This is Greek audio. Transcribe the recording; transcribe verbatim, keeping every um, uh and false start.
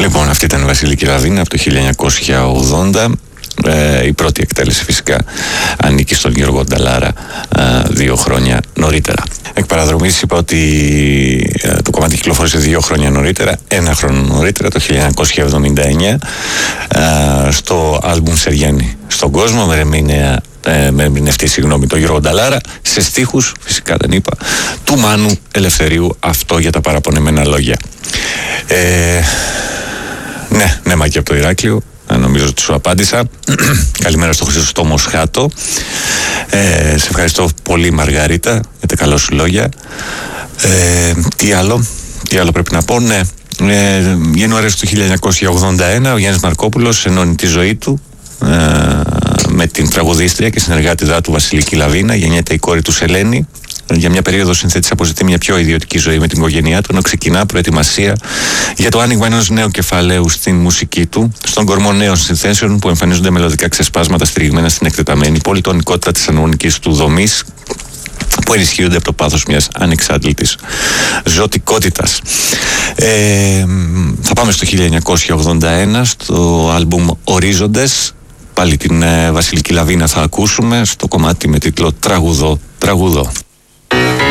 Λοιπόν, αυτή ήταν η Βασιλική Λαβίνα από το χίλια εννιακόσια ογδόντα. Ε, η πρώτη εκτέλεση φυσικά ανήκει στον Γιώργο Νταλάρα ε, δύο χρόνια νωρίτερα. Εκ παραδρομής είπα ότι ε, το κομμάτι κυκλοφόρησε δύο χρόνια νωρίτερα, ένα χρόνο νωρίτερα, το χίλια εννιακόσια εβδομήντα εννιά, ε, στο άλμπουμ Σεργιάννη στον κόσμο, με ερμηνεία ε, με ερμηνευτή, συγγνώμη, τον Γιώργο Νταλάρα, σε στίχους, φυσικά δεν είπα, του Μάνου Ελευθερίου, αυτό για τα παραπονεμένα λόγια. Ε, ναι, ναι, Μάκη από το Ηράκλειο. Νομίζω ότι σου απάντησα. Καλημέρα στο Χρυσόστομο Σχάτο. Ε, σε ευχαριστώ πολύ, Μαργαρίτα, για τα καλά σου λόγια. Ε, τι άλλο, τι άλλο πρέπει να πω, ναι. Ε, Ιανουαρίου του χίλια εννιακόσια ογδόντα ένα ο Γιάννης Μαρκόπουλος ενώνει τη ζωή του ε, με την τραγουδίστρια και συνεργάτηδά του Βασιλική Λαβίνα. Γεννιέται η κόρη του Σελένη. Για μια περίοδο συνθέτης αποζητεί μια πιο ιδιωτική ζωή με την οικογένειά του, ενώ ξεκινά προετοιμασία για το άνοιγμα ενός νέου κεφαλαίου στην μουσική του, στον κορμό νέων συνθέσεων που εμφανίζονται μελωδικά ξεσπάσματα στηριγμένα στην εκτεταμένη πολυτονικότητα της ανομονικής του δομής, που ενισχύονται από το πάθος μιας ανεξάντλητης ζωτικότητας. Ε, θα πάμε στο χίλια εννιακόσια ογδόντα ένα, στο άλμπουμ Ορίζοντες. Πάλι την ε, Βασιλική Λαβίνα θα ακούσουμε στο κομμάτι με τίτλο «Τραγουδό, τραγουδό».